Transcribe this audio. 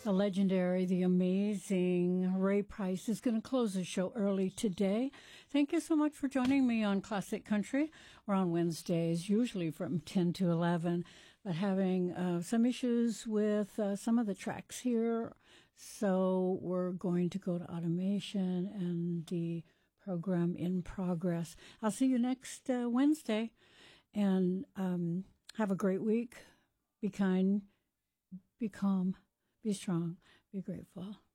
The legendary, the amazing Ray Price is going to close the show early today. Thank you so much for joining me on Classic Country. We're on Wednesdays, usually from 10 to 11, but having some issues with some of the tracks here. So we're going to go to automation and the program in progress. I'll see you next Wednesday, and have a great week. Be kind, be calm. Be strong. Be grateful.